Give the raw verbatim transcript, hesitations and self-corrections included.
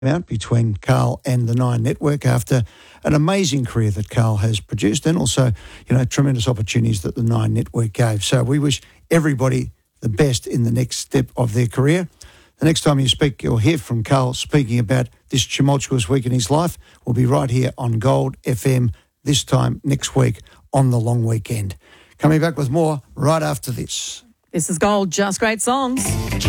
out between Carl and the Nine Network after an amazing career that Carl has produced, and also, you know, tremendous opportunities that the Nine Network gave. So we wish everybody the best in the next step of their career. The next time you speak or hear from Carl speaking about this tumultuous week in his life will be right here on Gold F M this time next week on the long weekend. Coming back with more right after this. This is Gold, just great songs.